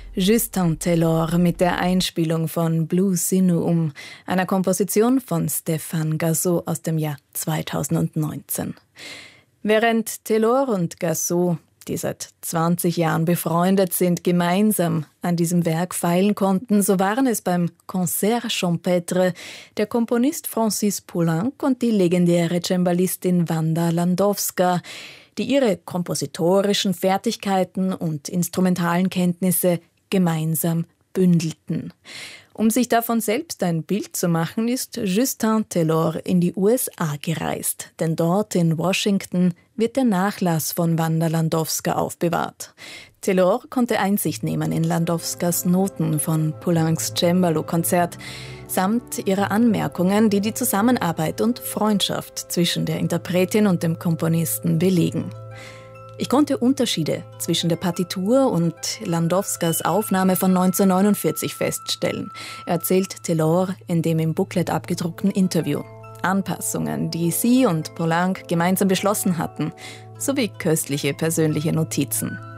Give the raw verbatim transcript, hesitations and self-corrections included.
Justin Taylor mit der Einspielung von Blue Sinuum, einer Komposition von Stéphane Gassot aus dem Jahr zweitausendneunzehn. Während Taylor und Gassot, die seit zwanzig Jahren befreundet sind, gemeinsam an diesem Werk feilen konnten, so waren es beim Concert Champêtre der Komponist Francis Poulenc und die legendäre Cembalistin Wanda Landowska, die ihre kompositorischen Fertigkeiten und instrumentalen Kenntnisse gemeinsam bündelten. Um sich davon selbst ein Bild zu machen, ist Justin Taylor in die U S A gereist, denn dort in Washington wird der Nachlass von Wanda Landowska aufbewahrt. Taylor konnte Einsicht nehmen in Landowskas Noten von Poulencs Cembalo-Konzert samt ihrer Anmerkungen, die die Zusammenarbeit und Freundschaft zwischen der Interpretin und dem Komponisten belegen. Ich konnte Unterschiede zwischen der Partitur und Landowskas Aufnahme von neunzehnhundertneunundvierzig feststellen, erzählt Taylor in dem im Booklet abgedruckten Interview. Anpassungen, die sie und Poulenc gemeinsam beschlossen hatten, sowie köstliche persönliche Notizen.